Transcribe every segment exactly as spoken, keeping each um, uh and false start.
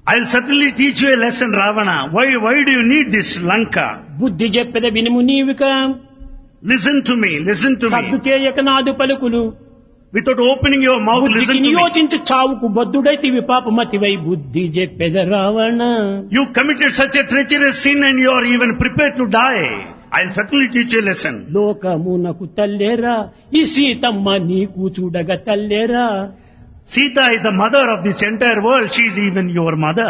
I'll certainly teach you a lesson, Ravana. Why, why do you need this Lanka? బుద్ధి చెప్పెద వినుము నీవిక Listen to me, listen to సద్దు me. చేయక నాదు పలుకులు Without opening your mouth, బుద్ధికి listen to me. నియోచించి చావుకు బద్ధుడైతివి పాపమతివై బుద్ధి చెప్పెద Ravana You committed such a treacherous sin and you are even prepared to die. I'll certainly teach you a lesson. లోకమునకు తల్లేరా ఈ సీతమ్మ నీకు చూడగ తల్లేరా Sita is the mother of this entire world. She is even your mother.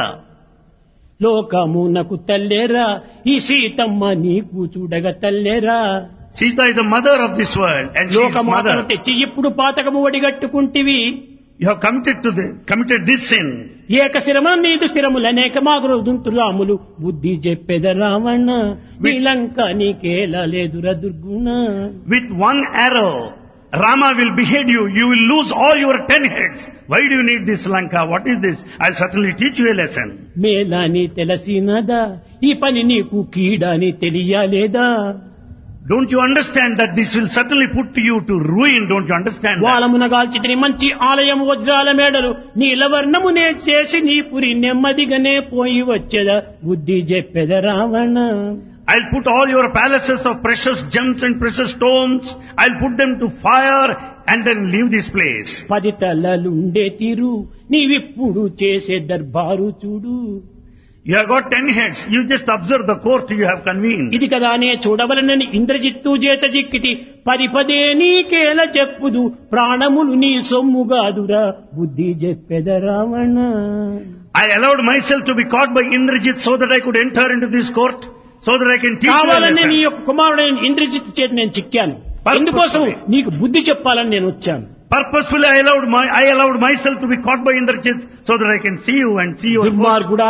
లోకమునకు తల్లేరా ఈ సీతమ్మ నీకు చూడగ తల్లేరా Sita is the mother of this world and she is లోకమాతను mother. తెచ్చి ఇప్పుడు పాతకము ఒడిగట్టుకుంటివి You have committed to the, committed this sin. ఏక శిరమ నీదు శిరములు అనేక మాగురు దుంతురాములు బుద్ధి చెప్పెద రావణ నీలంక నీకేలా లేదుర దుర్గుణ With one arrow, Rama will behead you. You will lose all your ten heads. Why do you need this Lanka? What is this? I'll certainly teach you a lesson. మేలాని తెలిసినదా ఈ పని నీకు కీడని తెలియలేదా Don't you understand that this will certainly put you to ruin? Don't you understand that? వాలమున గాల్చితిని మంచి ఆలయం వజ్రాల మేడలు నీలవర్ణమునే చేసి నీ పురి నెమ్మదిగానే పోయి వచ్చేదా బుద్ధి చెప్పెద Ravana I'll put all your palaces of precious gems and precious stones. I'll put them to fire and then leave this place. పది తలలుండే తీరు నీవిప్పుడు చేసే దర్బారు చూడు You have got ten heads. You just observe the court you have convened. ఇది కదానే చూడవలనని ఇంద్రజిత్తు చేత జిక్కితి పది పదే నీకేల చెప్పుదు ప్రాణములు నీ సొమ్ముగాదురా బుద్ధి చెప్పెద Ravana I allowed myself to be caught by Indrajit so that I could enter into this court, so that I can teach you a కావాలని నీ lesson. యొక్క కుమారుడైన ఇంద్రజిత్తు చేత నేను చిక్కాను ఎందుకోసం నీకు బుద్ధి చెప్పాలని నేను వచ్చాను Purposefully I allowed my, I allowed myself to be caught by Indrajit so that I can see you and see your court. దుర్మార్గుడా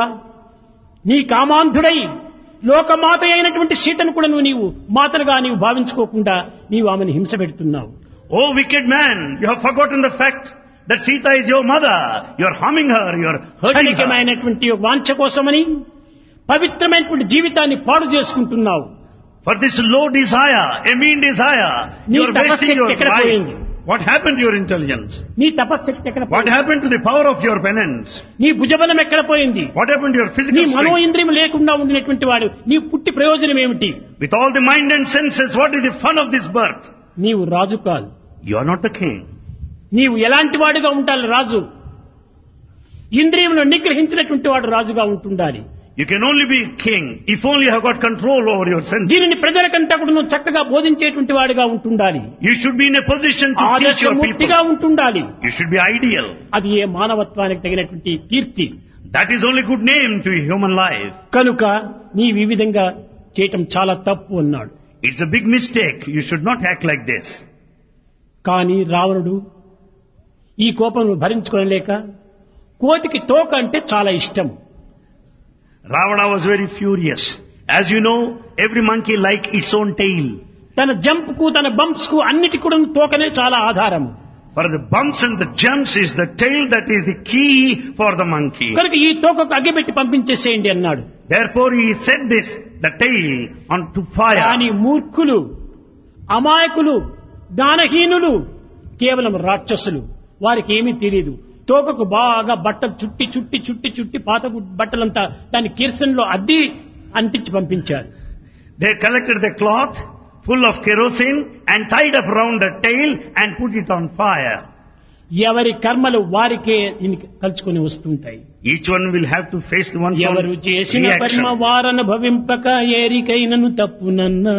నీ కామాంధుడై లోకమాత అయినటువంటి సీతను కూడా నువ్వు నీవు మాతలుగా నీవు భావించుకోకుండా నీవు ఆమెను హింస పెడుతున్నావు Oh wicked man, you have forgotten the fact that Sita is your mother. You are harming her, you are hurting her. క్షణికమైనటువంటి వాంఛ కోసమని పవిత్రమైనటువంటి జీవితాన్ని పాడు చేసుకుంటున్నావు For this low desire, a mean desire, నీ you are wasting తపశ్శక్తి your ఎక్కడ life. పోయింది? What happened to your intelligence? నీ తపశ్శక్తి ఎక్కడ What పోయింది? happened to the power of your penance? నీ భుజబలం ఎక్కడ పోయింది What happened to your నీ physical మనో strength? ఇంద్రియం లేకుండా ఉండినటువంటి వాడు నీ పుట్టి ప్రయోజనం ఏమిటి With all the mind and senses, what is the fun of this birth? నీవు రాజు కాదు You are not the king. నీవు ఎలాంటి వాడుగా ఉండాలి రాజు ఇంద్రియములను నిగ్రహించినటువంటి వాడు రాజుగా ఉంటుండాలి You can only be king if only you have got control over your senses. దీనిని ప్రజలకంతా కూడా నువ్వు చక్కగా బోధించేటువంటి వాడిగా ఉంటుండాలి You should be in a position to teach your ఆదర్శమూర్తిగా people. ఉంటుండాలి You should be ideal. అది ఏ మానవత్వానికి తగినటువంటి కీర్తి That is only good name to human life. కనుక నీవు ఈ విధంగా చేయటం చాలా తప్పు అన్నాడు It's a big mistake. You should not act like this. కానీ రావణుడు ఈ కోపం భరించుకోలేక కోతికి తోక అంటే చాలా ఇష్టం Ravana was very furious. As you know, every monkey likes its own tail. తన జంప్ కు తన బంప్స్ కు అన్నిటి కూడా తోకనే చాలా ఆధారం For the bumps and the jumps is the tail that is the key for the monkey. కనుక ఈ తోకకు అగ్గిపెట్టి పంపించేసేయండి అన్నాడు Therefore he set this, the tail, onto కానీ fire. మూర్ఖులు అమాయకులు జ్ఞానహీనులు కేవలం రాక్షసులు వారికి ఏమీ తెలియదు తోకకు బాగా బట్టలు చుట్టి చుట్టి చుట్టి చుట్టి పాత గు- బట్టలంతా దాని కిరసన్లో అద్ది అంటించి పంపించారు They collected the cloth full of kerosene and tied up round the tail and put it on fire. ఎవరి కర్మలు వారికే దీనికి కలుచుకొని వస్తుంటాయి Each one will have to face the one's ఎవరు own చేసిన కర్మ reaction. వారనుభవింపక ఏరికైనను తప్పునన్నా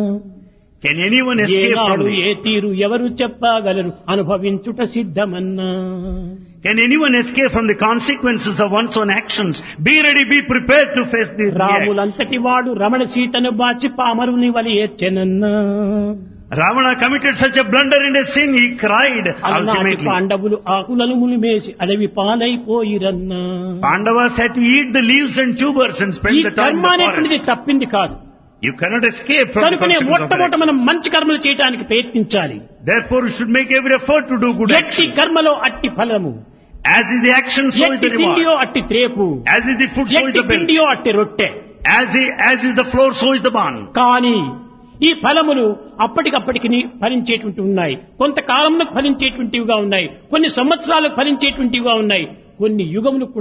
Can anyone escape from ఏనాడు the, ఏ తీరు ఎవరు చెప్పగలరు అనుభవించుట సిద్ధమన్నా Can anyone escape from the consequences of one's own actions? Be ready, be prepared to face the reaction. రాములంతటి వాడు రమణ సీతను బాచి పామరుని వలి ఏడ్చెనన్నా Ravana committed such a blunder in a sin, he cried అలనాటి ultimately. పాండవులు ఆకులను ములిమేసి అడవి పాలైపోయిరన్నా Pandavas had to eat the leaves and tubers and ఈ spend the time కర్మ in the అనేటువంటిది forest. తప్పింది కాదు You cannot escape from the కనుకనే consequences of మొట్టమొదట our మనం actions. మంచి కర్మలు చేయడానికి ప్రయత్నించాలి Therefore, you should make every effort to do good ఎట్టి actions. కర్మలో అట్టి ఫలము As is the action, so is ఎట్టి the తిండియో reward. అట్టి త్రేపు As is the food, so is ఎట్టి the belt. పిండియో అట్టి రొట్టె As is, as is the floor, so is the barn. కానీ ఈ ఫలములు అప్పటికప్పటికి ఫలించేటువంటి ఉన్నాయి కొంతకాలంలో ఫలించేటువంటివిగా ఉన్నాయి కొన్ని సంవత్సరాలకు ఫలించేటువంటివిగా ఉన్నాయి కొన్ని యుగములు